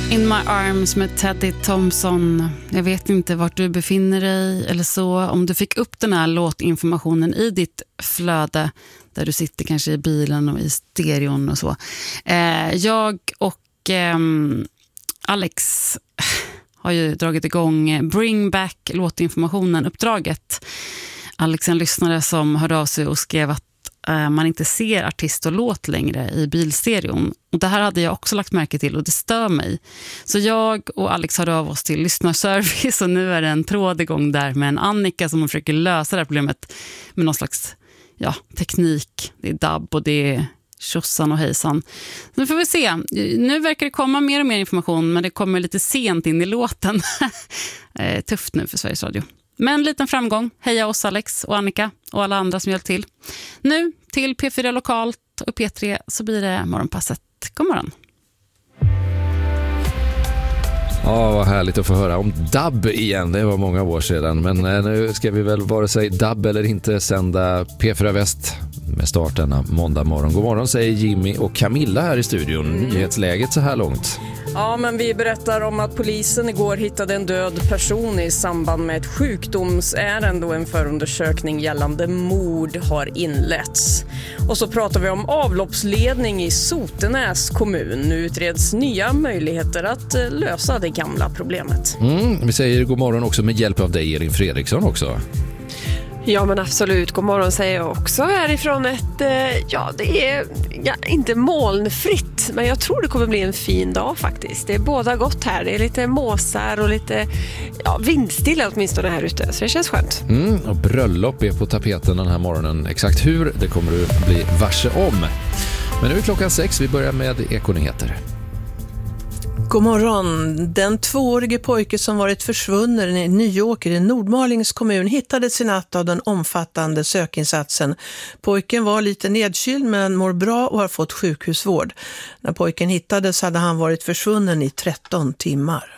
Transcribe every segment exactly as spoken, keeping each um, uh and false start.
In My Arms med Teddy Thompson. Jag vet inte vart du befinner dig eller så. Om du fick upp den här låtinformationen i ditt flöde där du sitter kanske i bilen och i stereon och så. Eh, jag och eh, Alex har ju dragit igång Bring Back låtinformationen-uppdraget. Alex, en lyssnare som hörde av sig och skrev att man inte ser artist och låt längre i bilstereon. Och det här hade jag också lagt märke till och det stör mig. Så jag och Alex hörde av oss till lyssnarservice och nu är det en tråd igång där med en Annika som försöker lösa det här problemet med någon slags ja, teknik. Det är dubb och det är tjossan och hejsan. Så nu får vi se. Nu verkar det komma mer och mer information men det kommer lite sent in i låten. Tufft nu för Sveriges Radio. Men en liten framgång. Heja oss Alex och Annika och alla andra som hjälpt till. Nu till P fyra Lokalt och P tre så blir det morgonpasset. God morgon. Ja, vad härligt att få höra om dubb igen. Det var många år sedan. Men nu ska vi väl vare sig dubb eller inte sända P fyra Väst med start denna måndag morgon. God morgon säger Jimmy och Camilla här i studion. Mm. Nyhetsläget så här långt. Ja, men vi berättar om att polisen igår hittade en död person i samband med ett sjukdomsärende och en förundersökning gällande mord har inletts. Och så pratar vi om avloppsledning i Sotenäs kommun. Nu utreds nya möjligheter att lösa det gamla problemet. Mm, vi säger god morgon också med hjälp av dig Elin Fredriksson också. Ja men absolut, god morgon säger jag också härifrån ett, eh, ja det är ja, inte molnfritt men jag tror det kommer bli en fin dag faktiskt. Det är båda gott här, det är lite måsar och lite ja, vindstilla åtminstone här ute så det känns skönt. Mm, och bröllop är på tapeten den här morgonen, exakt hur det kommer du bli varse om. Men nu är klockan sex, vi börjar med Ekonyheter. God morgon. Den tvåårige pojke som varit försvunnen i Nyåker i Nordmalings kommun hittades i natt av den omfattande sökinsatsen. Pojken var lite nedkyld men mår bra och har fått sjukhusvård. När pojken hittades hade han varit försvunnen i tretton timmar.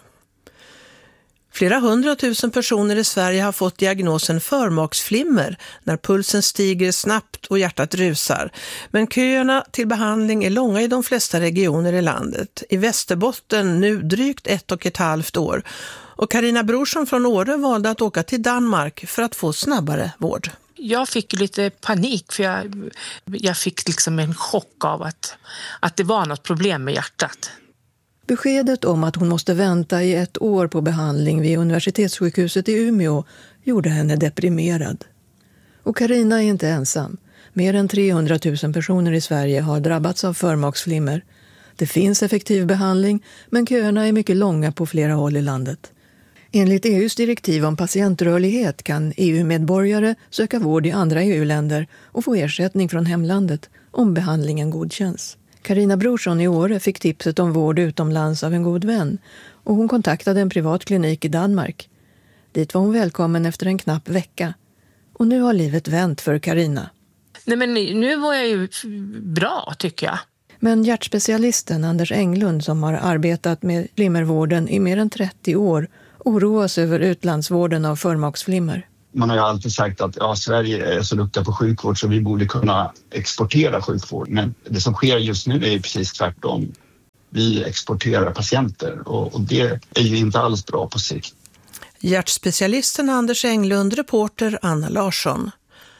Flera hundratusen personer i Sverige har fått diagnosen förmaksflimmer när pulsen stiger snabbt och hjärtat rusar. Men köerna till behandling är långa i de flesta regioner i landet. I Västerbotten nu drygt ett och ett halvt år. Och Carina Brorsson från Åre valde att åka till Danmark för att få snabbare vård. Jag fick lite panik för jag, jag fick liksom en chock av att, att det var något problem med hjärtat. Beskedet om att hon måste vänta i ett år på behandling vid universitetssjukhuset i Umeå gjorde henne deprimerad. Och Carina är inte ensam. Mer än trehundratusen personer i Sverige har drabbats av förmaksflimmer. Det finns effektiv behandling, men köerna är mycket långa på flera håll i landet. Enligt E U:s direktiv om patientrörlighet kan E U-medborgare söka vård i andra E U-länder och få ersättning från hemlandet om behandlingen godkänns. Carina Brorsson i Åre fick tipset om vård utomlands av en god vän och hon kontaktade en privat klinik i Danmark. Dit var hon välkommen efter en knapp vecka. Och nu har livet vänt för Carina. Nej men nu var jag ju bra tycker jag. Men hjärtspecialisten Anders Englund som har arbetat med flimmervården i mer än trettio år oroas över utlandsvården av förmaksflimmer. Man har ju alltid sagt att ja, Sverige är så duktiga på sjukvård så vi borde kunna exportera sjukvård. Men det som sker just nu är precis tvärtom. Vi exporterar patienter och, och det är ju inte alls bra på sikt. Hjärtspecialisten Anders Englund, reporter Anna Larsson.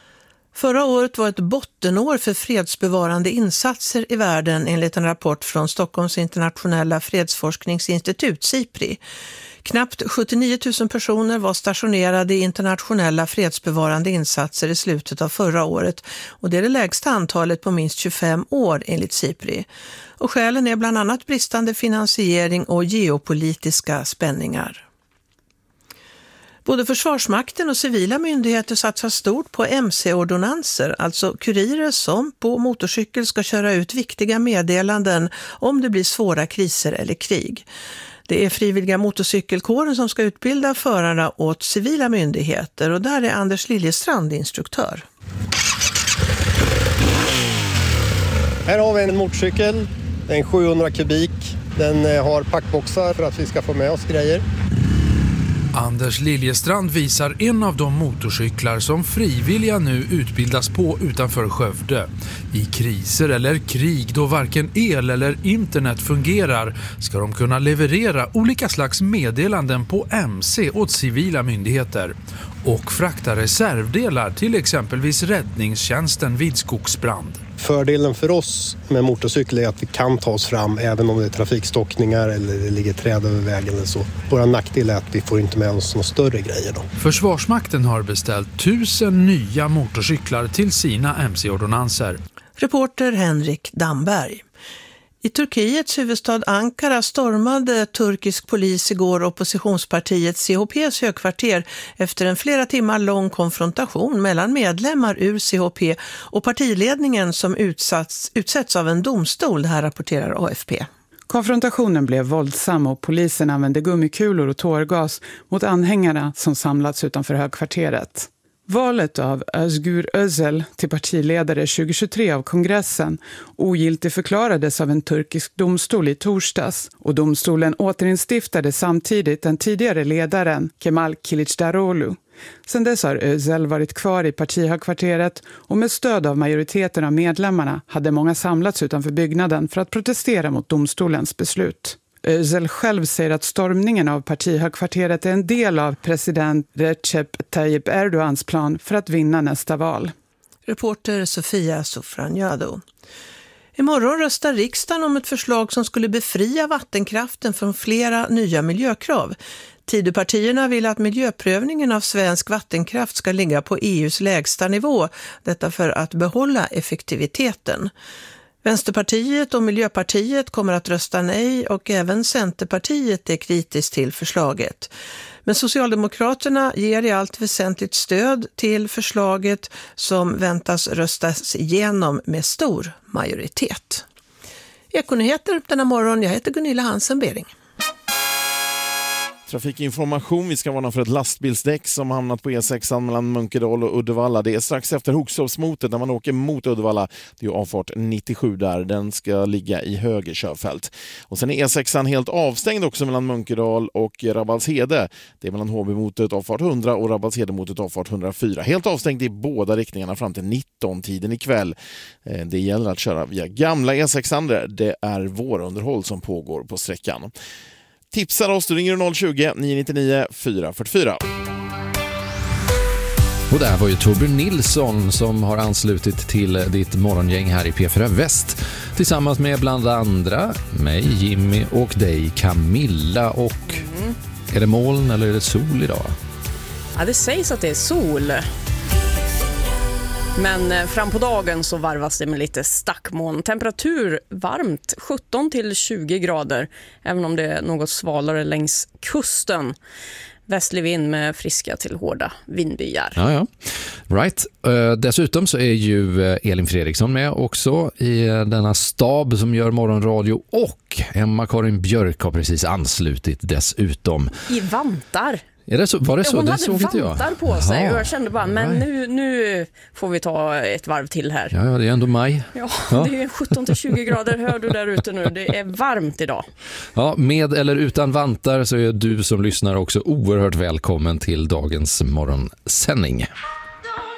Förra året var ett bottenår för fredsbevarande insatser i världen enligt en rapport från Stockholms internationella fredsforskningsinstitut, SIPRI. Knappt sjuttionio tusen personer var stationerade i internationella fredsbevarande insatser i slutet av förra året och det är det lägsta antalet på minst tjugofem år enligt SIPRI. Och skälen är bland annat bristande finansiering och geopolitiska spänningar. Både Försvarsmakten och civila myndigheter satsar stort på M C-ordonanser, alltså kurirer som på motorcykel ska köra ut viktiga meddelanden om det blir svåra kriser eller krig. Det är frivilliga motorcykelkåren som ska utbilda förarna åt civila myndigheter och där är Anders Liljestrand instruktör. Här har vi en motorcykel, en sjuhundra kubik. Den har packboxar för att vi ska få med oss grejer. Anders Liljestrand visar en av de motorcyklar som frivilliga nu utbildas på utanför Skövde. I kriser eller krig då varken el eller internet fungerar ska de kunna leverera olika slags meddelanden på M C åt civila myndigheter och frakta reservdelar till exempelvis räddningstjänsten vid skogsbrand. Fördelen för oss med motorcykel är att vi kan ta oss fram även om det är trafikstockningar eller det ligger träd över vägen eller så. Våra nackdel är att vi får inte med oss några större grejer då. Försvarsmakten har beställt tusen nya motorcyklar till sina M C-ordonanser. Reporter Henrik Damberg. I Turkiets huvudstad Ankara stormade turkisk polis igår oppositionspartiet C H P:s högkvarter efter en flera timmar lång konfrontation mellan medlemmar ur C H P och partiledningen som utsatts, utsätts av en domstol, det här rapporterar A F P. Konfrontationen blev våldsam och polisen använde gummikulor och tårgas mot anhängarna som samlats utanför högkvarteret. Valet av Özgür Özel till partiledare tjugohundratjugotre av kongressen ogiltigt förklarades av en turkisk domstol i torsdags och domstolen återinstiftade samtidigt den tidigare ledaren Kemal Kılıçdaroğlu. Sedan dess har Özel varit kvar i partihögkvarteret och med stöd av majoriteten av medlemmarna hade många samlats utanför byggnaden för att protestera mot domstolens beslut. Özel själv säger att stormningen av partihögkvarteret är en del av president Recep Tayyip Erdogans plan för att vinna nästa val. Reporter Sofia Sofranjado. Imorgon röstar riksdagen om ett förslag som skulle befria vattenkraften från flera nya miljökrav. Tidöpartierna vill att miljöprövningen av svensk vattenkraft ska ligga på E U:s lägsta nivå, detta för att behålla effektiviteten. Vänsterpartiet och Miljöpartiet kommer att rösta nej och även Centerpartiet är kritiskt till förslaget. Men Socialdemokraterna ger i allt väsentligt stöd till förslaget som väntas röstas igenom med stor majoritet. Ekonyheter denna morgon, jag heter Gunilla Hansen-Bering. Trafikinformation, vi ska varna för ett lastbilsdäck som hamnat på E sex mellan Munkedal och Uddevalla. Det är strax efter Hokshovsmotet när man åker mot Uddevalla. Det är avfart nittiosju där, den ska ligga i höger körfält. Och sen är E sex helt avstängd också mellan Munkedal och Rabbalshede. Det är mellan Håby-motet avfart hundra och Rabbalshede-motet avfart hundrafyra. Helt avstängd i båda riktningarna fram till nitton-tiden ikväll. Det gäller att köra via gamla E sex. Det är vårunderhåll som pågår på sträckan. Tipsar oss, du ringer noll tjugo, nio nio nio, fyra fyra fyra. Och där var ju Torbjörn Nilsson som har anslutit till ditt morgongäng här i P fyra Väst. Tillsammans med bland andra mig, Jimmy och dig, Camilla. Och mm. är det moln eller är det sol idag? Ja, det sägs att det är sol. Men fram på dagen så varvas det med lite stackmoln. Temperatur varmt, sjutton till tjugo grader. Även om det är något svalare längs kusten. Västlig vind med friska till hårda vindbyar. Ja, ja. Right. Uh, dessutom så är ju Elin Fredriksson med också i denna stab som gör morgonradio. Och Emma-Karin Björk har precis anslutit dessutom. I vantar. Är det så? Var det så? Hon det hade såg inte jag. vantar på sig Aha. och jag kände bara, men nu, nu får vi ta ett varv till här. Ja, ja, det är ändå maj. Ja, ja. Det är sjutton till tjugo grader, hör du där ute nu. Det är varmt idag. Ja, med eller utan vantar så är du som lyssnar också oerhört välkommen till dagens morgonsändning.